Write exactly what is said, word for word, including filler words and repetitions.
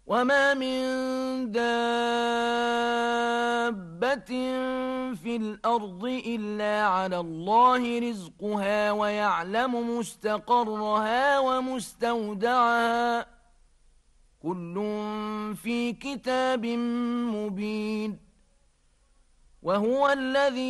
وما من دابة في الأرض إلا على الله رزقها ويعلم مستقرها ومستودعها كل في كتاب مبين وهو الذي